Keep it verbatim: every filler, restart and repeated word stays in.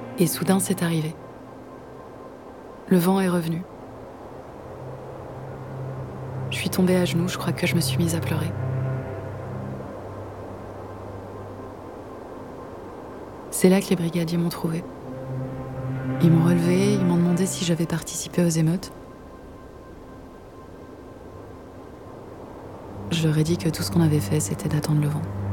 Et soudain, c'est arrivé. Le vent est revenu. Je suis tombée à genoux, je crois que je me suis mise à pleurer. C'est là que les brigadiers m'ont trouvée. Ils m'ont relevée, ils m'ont demandé si j'avais participé aux émeutes. Je leur ai dit que tout ce qu'on avait fait, c'était d'attendre le vent.